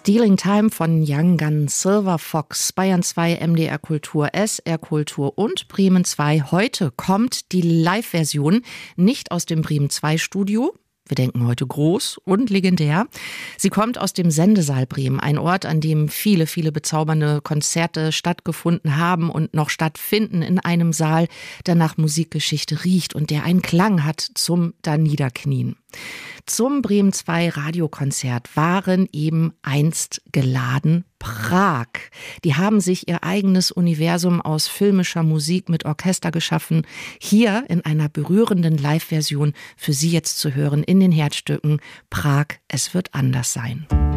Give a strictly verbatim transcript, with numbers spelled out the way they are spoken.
Stealing Time von Young Gun, Silver Fox, Bayern zwei, M D R Kultur, S R Kultur und Bremen zwei. Heute kommt die Live-Version nicht aus dem Bremen zwei Studio. Wir denken heute groß und legendär. Sie kommt aus dem Sendesaal Bremen, ein Ort, an dem viele, viele bezaubernde Konzerte stattgefunden haben und noch stattfinden, in einem Saal, der nach Musikgeschichte riecht und der einen Klang hat zum Daniederknien. Zum Bremen zwei Radiokonzert waren eben einst geladen Prag. Die haben sich ihr eigenes Universum aus filmischer Musik mit Orchester geschaffen. Hier in einer berührenden Live-Version für Sie jetzt zu hören in den Herzstücken Prag, es wird anders sein.